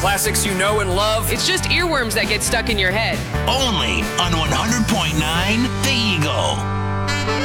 Classics you know and love. It's just earworms that get stuck in your head. Only on 100.9 The